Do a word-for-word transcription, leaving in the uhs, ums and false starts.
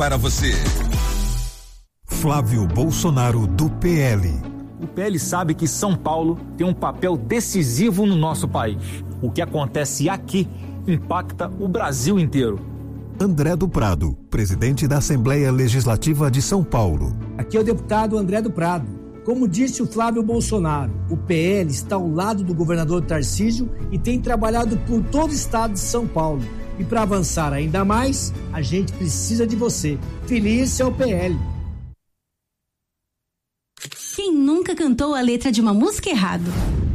para você. Flávio Bolsonaro, do P L. O P L sabe que São Paulo tem um papel decisivo no nosso país. O que acontece aqui impacta o Brasil inteiro. André do Prado, presidente da Assembleia Legislativa de São Paulo. Aqui é o deputado André do Prado. Como disse o Flávio Bolsonaro, o P L está ao lado do governador Tarcísio e tem trabalhado por todo o estado de São Paulo. E para avançar ainda mais, a gente precisa de você. Feliz é o P L. Quem nunca cantou a letra de uma música errado?